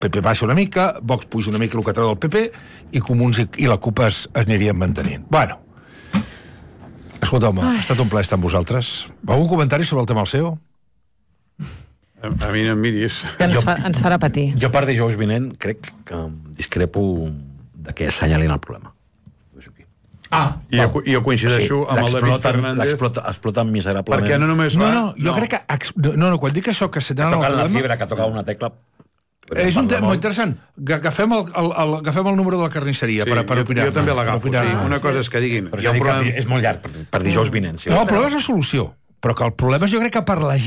PP baixa una mica, Vox puja una mica el que treu del PP, i Comuns i la CUP es anirien mantenint. Bueno, escolta, home, ha estat un plaer estar amb vosaltres. Algun comentari sobre el tema del CEO? A mi no em miris. Que ens farà patir. Jo per dijous vinent crec que discrepo de que assenyalin el problema. I jo coincideixo amb el David Fernández. L'exploten miserablement. Perquè no només va... Jo crec que... No, quan dic això, que assenyalen el problema... la fibra, que toca una tecla... És un tema molt interessant. Agafem el número de la carnisseria per opinar. Jo també l'agafo. Una cosa és que diguin... És molt llarg per dijous vinent. No, el problema és la solució. Però que el problema és, jo crec que per la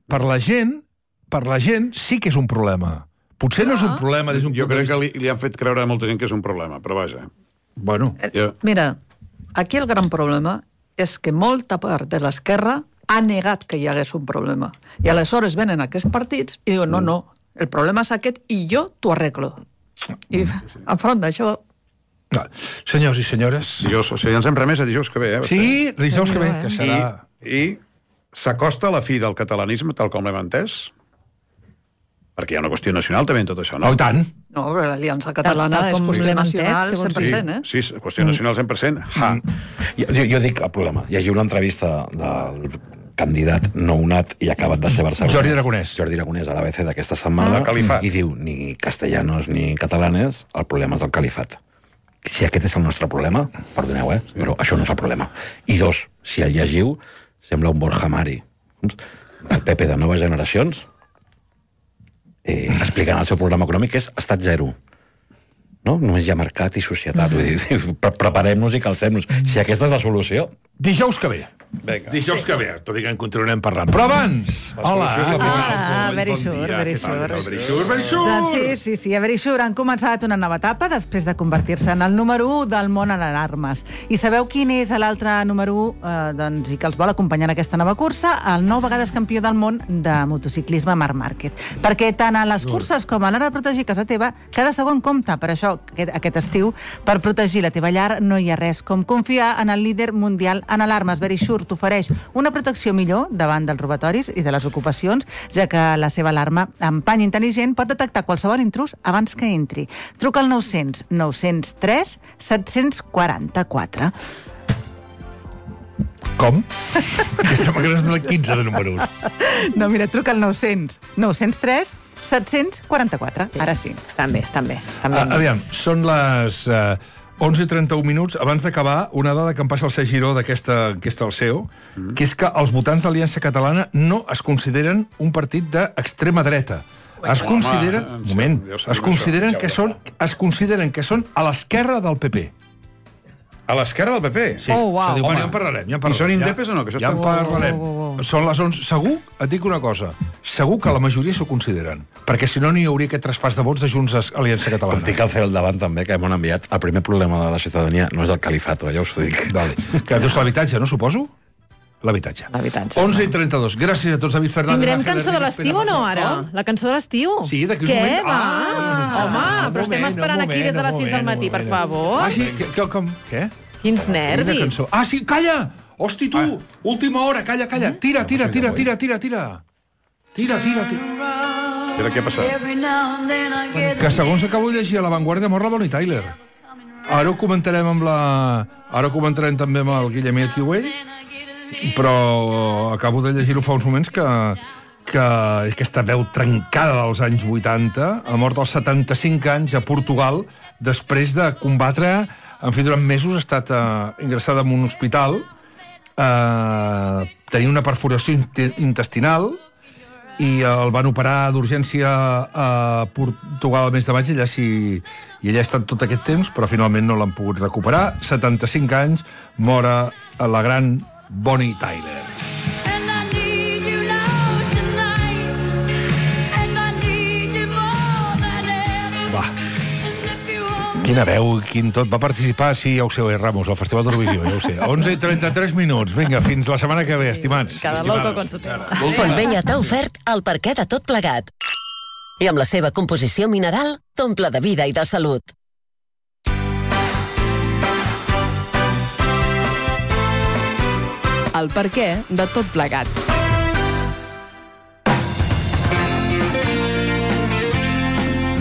gent sí que és un problema. Potser no és un problema des d'un punt de Jo vista... crec que li han fet creure a molta gent que és un problema, però vaja. Bueno. Mira, aquí el gran problema és que molta part de l'esquerra ha negat que hi hagués un problema. I aleshores venen aquests partits i diuen, no, el problema és aquest i jo t'ho arreglo. I enfront d'això... Senyors i senyores... Dijous, o sigui, ens hem remès a dijous que ve, Sí, dijous que ve, que serà... I s'acosta la fi del catalanisme, tal com l'hem entès, perquè hi ha una qüestió nacional també en tot això, no? Oh, i tant. No, però l'Aliança Catalana és qüestió nacional 100%, eh? Sí, qüestió nacional 100%. Jo dic el problema. Llegiu l'entrevista del candidat nounat i acabat de ser Barcelona. Jordi Aragonès. Jordi Aragonès a l'ABC d'aquesta setmana. I diu, ni castellanos ni catalanes, el problema és el califat. Si aquest és el nostre problema, perdoneu, però això no és el problema. I dos, si el llegiu, sembla un Borja Mari. El PP de noves generacions, explicant el seu programa econòmic, que és estat zero. No? Només hi ha mercat i societat. Vull dir, preparem-nos i calcem-nos. Si aquesta és la solució... Dijous que ve. Vinga. Dijous que ve. Tot i que en continuarem parlant. Però abans... Hola. Very sure. Doncs Sí, a Very sure han començat una nova etapa després de convertir-se en el número 1 del món en alarmes. I sabeu quin és l'altre número 1 i que els vol acompanyar en aquesta nova cursa? El 9 vegades campió del món de motociclisme, Marc Márquez. Perquè tant a les curses com a l'hora de protegir casa teva, cada segon compta. Per això, aquest estiu, per protegir la teva llar, no hi ha res com confiar en el líder mundial en alarmes. Very sure t'ofereix una protecció millor davant dels robatoris i de les ocupacions, ja que la seva alarma amb pany intel·ligent pot detectar qualsevol intrús abans que entri. Truca al 900 903 744. Com? Que sembla que no és del 15 de números. No, mira, truca al 900 903 744. Ara sí. Estan bé. Aviam, són les 11:31 minuts. Abans d'acabar, una dada que em passa al Sergi Giró d'aquesta enquesta del CEO, que és que els votants d'Aliança Catalana no es consideren un partit d'extrema dreta. Es consideren que són a l'esquerra del PP. A l'esquerra del PP? Sí. Bueno, ja en parlarem. I són indepes o no? Ja en parlarem. Són les 11. Segur, et dic una cosa, segur que la majoria s'ho consideren, perquè si no, no hi hauria aquest traspàs de vots de Junts a Aliança Catalana. Tinc el cel davant també, que m'han enviat. El primer problema de la ciutadania no és el califato, ja us ho dic. Vale. Que és l'habitatge, no, suposo? L'habitatge. 11:32. Gràcies a tots, David Fernández. Tindrem cançó de l'estiu o no, ara? La cançó de l'estiu? Sí, d'aquí uns moments. Home, però estem esperant aquí des de les 6 del matí, per favor. Ah, sí? Què? Quins nervis. Ah, sí, calla! Hosti, tu! Última hora, calla. Tira. Mira, què ha passat? Que segons acabo de llegir a La Vanguardia mor la Bonnie Tyler. Ara ho comentarem també amb el Guillem Kiwell, però acabo de llegir-ho fa uns moments que aquesta veu trencada dels anys 80 ha mort als 75 anys a Portugal després de combatre, en fi, durant mesos ha estat ingressada en un hospital, tenia una perforació intestinal i el van operar d'urgència a Portugal el mes de maig, i ella ha estat tot aquest temps, però finalment no l'han pogut recuperar. 75 anys, mora la gran Bonnie Tyler. Va. Quina veu, quin tot. Va participar, sí, ja ho sé, Ramos, al Festival d'Eurovisió, ja ho sé. 11:33 minuts. Vinga, fins la setmana que ve, estimats. Cada loto con su tema. Fontbella t'ha ofert el perquè de tot plegat. I amb la seva composició mineral, t'omple de vida i de salut. El perquè de tot plegat.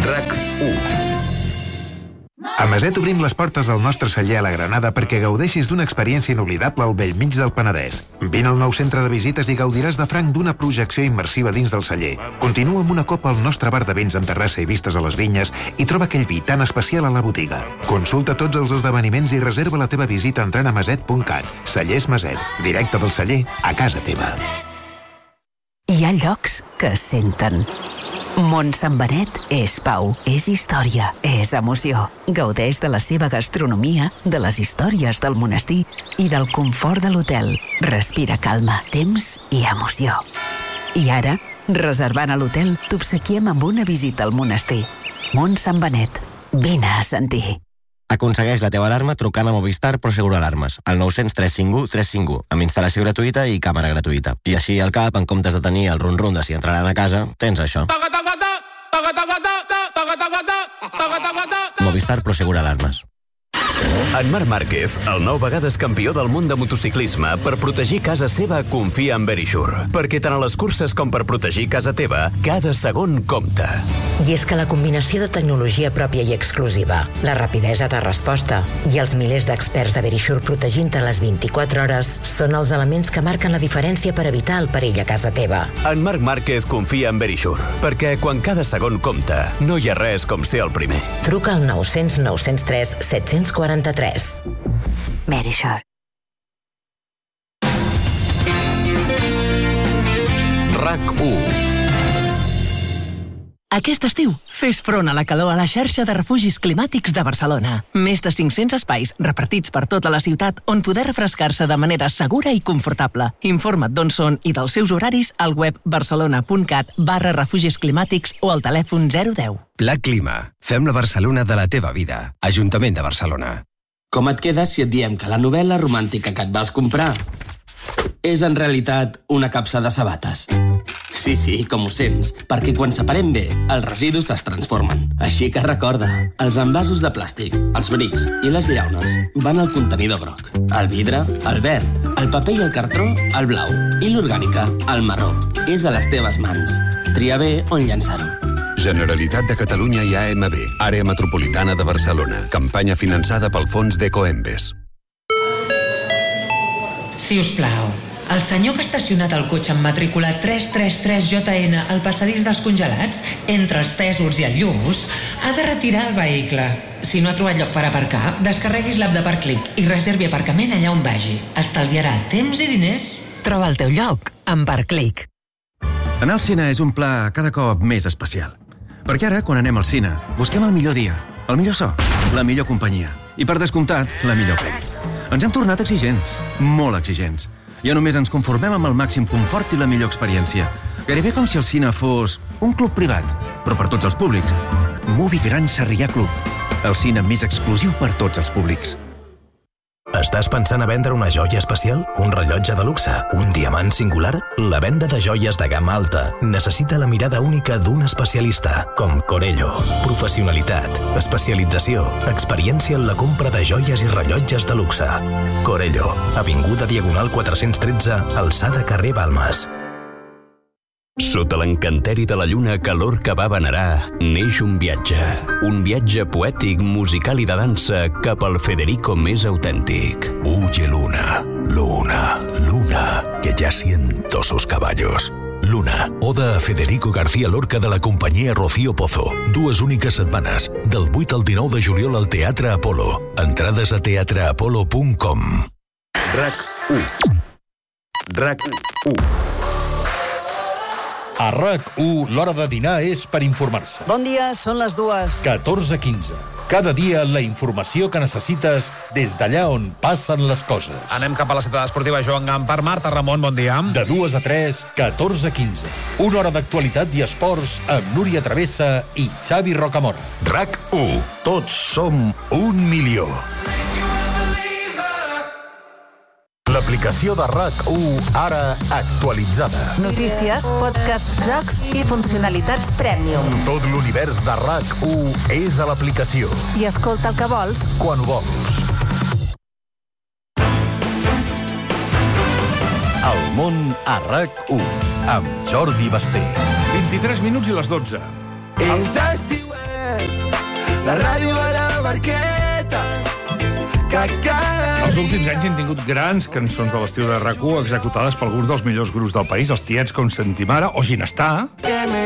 RAC1. A Maset obrim les portes del nostre celler a la Granada perquè gaudeixis d'una experiència inoblidable al bell mig del Penedès. Vine al nou centre de visites i gaudiràs de franc d'una projecció immersiva dins del celler. Continua amb una copa al nostre bar de vins amb terrassa i vistes a les vinyes i troba aquell vi tan especial a la botiga. Consulta tots els esdeveniments i reserva la teva visita entrant a maset.cat. Cellers Maset, directe del celler a casa teva. Hi ha llocs que senten. Mont Sant Benet és pau, és història, és emoció. Gaudeix de la seva gastronomia, de les històries del monestir i del confort de l'hotel. Respira calma, temps i emoció. I ara, reservant a l'hotel, t'obsequiem amb una visita al monestir. Mont Sant Benet. Vine a sentir. Aconsegueix la teva alarma trucant a Movistar Prosegur Alarmes, al 900 351 351, amb instal·lació gratuïta i càmera gratuïta. I així al cap, en comptes de tenir el rum-rum de si entraran a casa, tens això. Movistar Prosegur Alarmes. En Marc Márquez, el 9 vegades campió del món de motociclisme, per protegir casa seva confia en Verisure. Perquè tant a les curses com per protegir casa teva, cada segon compta. I és que la combinació de tecnologia pròpia i exclusiva, la rapidesa de resposta i els milers d'experts de Verisure protegint-te les 24 hores són els elements que marquen la diferència per evitar el perill a casa teva. En Marc Márquez confia en Verisure, perquè quan cada segon compta, no hi ha res com ser el primer. Truca al 900 903 743. Verisure. RAC1. Aquest estiu, fes front a la calor a la xarxa de refugis climàtics de Barcelona. Més de 500 espais repartits per tota la ciutat on poder refrescar-se de manera segura i confortable. Informa't d'on són i dels seus horaris al web barcelona.cat/refugis climàtics o al telèfon 010. Pla Clima. Fem la Barcelona de la teva vida. Ajuntament de Barcelona. Com et quedes si et diem que la novel·la romàntica que et vas comprar és en realitat una capsa de sabates? Sí, com ho sents, perquè quan separem bé, els residus es transformen. Així que recorda, els envasos de plàstic, els brics i les llaunes van al contenidor groc, el vidre, el verd, el paper i el cartró, el blau, i l'orgànica, el marró. És a les teves mans. Tria bé on llançar-ho. Generalitat de Catalunya i AMB, Àrea Metropolitana de Barcelona. Campanya finançada pel fons d'Ecoembes. Si us plau, el senyor que ha estacionat el cotxe amb matrícula 333JN al passadís dels congelats, entre els Pèsols i el Lluç, ha de retirar el vehicle. Si no ha trobat lloc per aparcar, descarreguis l'app de Parclic i reservi aparcament allà on vagi. Estalviarà temps i diners. Troba el teu lloc amb Parclic. Anar al cine és un pla cada cop més especial. Perquè ara, quan anem al cine, busquem el millor dia, el millor so, la millor companyia i, per descomptat, la millor pel·li. Ens hem tornat exigents, molt exigents. Ja només ens conformem amb el màxim confort i la millor experiència. Gairebé com si el cine fos un club privat, però per tots els públics. Movie Gran Sarrià Club, el cine més exclusiu per tots els públics. Estàs pensant a vendre una joia especial? Un rellotge de luxe? Un diamant singular? La venda de joies de gamma alta necessita la mirada única d'un especialista, com Corello. Professionalitat, especialització, experiència en la compra de joies i rellotges de luxe. Corello, avinguda Diagonal 413, alçada carrer Balmes. Sota l'encanteri de la lluna que l'orca va venerar, neix un viatge poètic, musical i de dansa cap al Federico més autèntic. Huye Luna, Luna, Luna, que ya siento sus caballos. Luna, oda a Federico García Lorca de la companyia Rocío Pozo. 2 úniques setmanes, del 8 al 19 de juliol al Teatre Apolo. Entrades a teatreapolo.com. RAC1. RAC1. A RAC1, l'hora de dinar és per informar-se. Bon dia, són les 2. 14:15. Cada dia la informació que necessites des d'allà on passen les coses. Anem cap a la ciutat esportiva Joan Gampar. Marta Ramon, bon dia. De 2 a 3, 14:15. Una hora d'actualitat i esports amb Núria Travessa i Xavi Rocamora. RAC1. Tots som 1 milió. L'aplicació de RAC1, ara actualitzada. Notícies, podcasts, jocs i funcionalitats Premium. Tot l'univers de RAC1 és a l'aplicació. I escolta el que vols quan ho vols. El món a RAC1, amb Jordi Basté. 23 minuts i les 12. És estiuet la ràdio a la barqueta, que cada Els últims anys hem tingut grans cançons de l'estiu de RAC1 executades per alguns dels millors grups del país, els tiets com Sentim Ara o Ginestar.